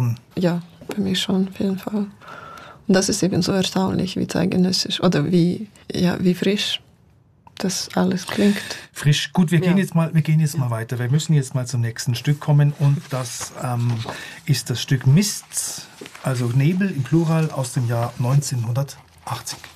hören. Ja, für mich schon, auf jeden Fall. Und das ist eben so erstaunlich, wie zeitgenössisch oder wie frisch das alles klingt. Frisch. Gut, wir gehen jetzt mal weiter. Wir müssen jetzt mal zum nächsten Stück kommen und das ist das Stück Mists, also Nebel im Plural aus dem Jahr 1980.